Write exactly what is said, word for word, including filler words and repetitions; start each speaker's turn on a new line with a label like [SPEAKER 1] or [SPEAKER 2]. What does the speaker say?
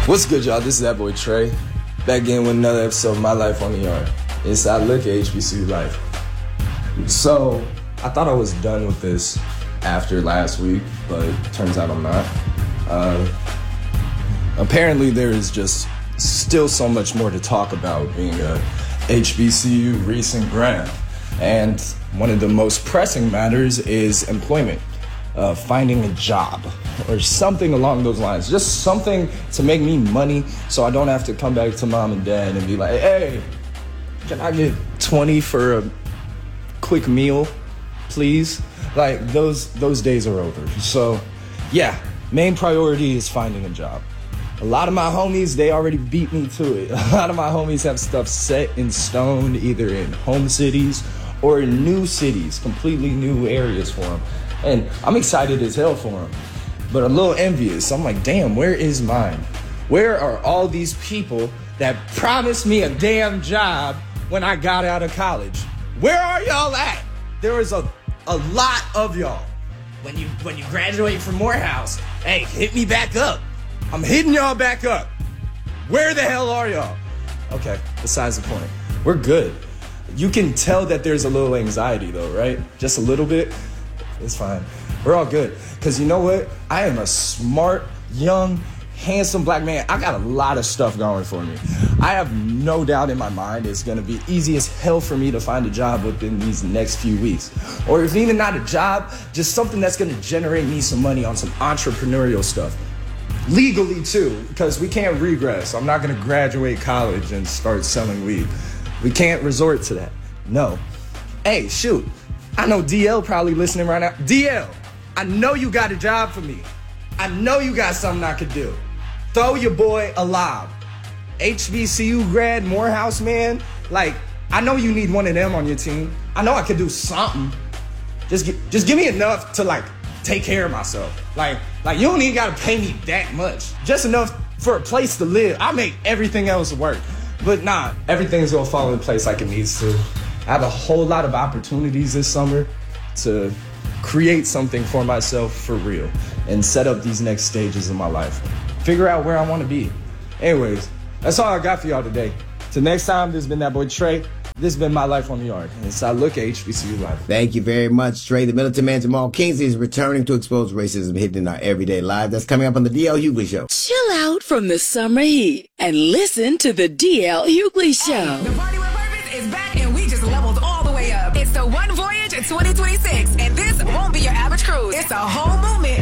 [SPEAKER 1] What's good, y'all? This is that boy Trey, back again with another episode of My Life on the Yard. It's I Look at H B C U Life. So, I thought I was done with this after last week, but turns out I'm not. Uh, apparently, there is just still so much more to talk about being a H B C U recent grad. And one of the most pressing matters is employment. Uh, finding a job or something along those lines. Just something to make me money so I don't have to come back to mom and dad and be like, hey, can I get twenty for a quick meal, please? Like, those those days are over. So, yeah, main priority is finding a job. A lot of my homies, they already beat me to it. A lot of my homies have stuff set in stone, either in home cities or in new cities, completely new areas for them. And I'm excited as hell for them, but a little envious. I'm like, damn, where is mine? Where are all these people that promised me a damn job when I got out of college? Where are y'all at? There is a, a lot of y'all. When you when you graduate from Morehouse, hey, hit me back up. I'm hitting y'all back up. Where the hell are y'all? Okay, besides the point. We're good. You can tell that there's a little anxiety though, right? Just a little bit. It's fine. We're all good. Because you know what? I am a smart, young, handsome black man. I got a lot of stuff going for me. I have no doubt in my mind it's going to be easy as hell for me to find a job within these next few weeks. Or if even not a job, just something that's going to generate me some money on some entrepreneurial stuff. Legally, too, because we can't regress. I'm not going to graduate college and start selling weed. We can't resort to that. No. Hey, shoot. I know D L probably listening right now. D L, I know you got a job for me. I know you got something I could do. Throw your boy a lob. H B C U grad, Morehouse man. Like, I know you need one of them on your team. I know I could do something. Just, just give me enough to, like, take care of myself. Like, like you don't even got to pay me that much. Just enough for a place to live. I make everything else work. But nah, everything's going to fall in place like it needs to. I have a whole lot of opportunities this summer to create something for myself for real and set up these next stages of my life. Figure out where I want to be. Anyways, that's all I got for y'all today. Till next time, this has been that boy Trey. This has been My Life on the Yard. And it's I Look at H B C U Life.
[SPEAKER 2] Thank you very much, Trey. The militant man Jamal Kingsley is returning to expose racism hidden in our everyday life. That's coming up on the D L Hughley Show.
[SPEAKER 3] Chill out from the summer heat and listen to the D L Hughley Show.
[SPEAKER 4] The Party with Purpose is back and we just leveled all the way up. It's the One Voyage twenty twenty-six and this won't be your average cruise. It's a whole movement